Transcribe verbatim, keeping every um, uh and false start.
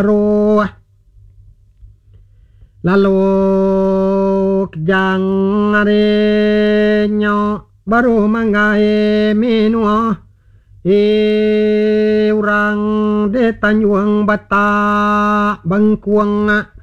Ro lalu jang arenyo baru mangai minua e urang de Tanjung Bata Bengkuang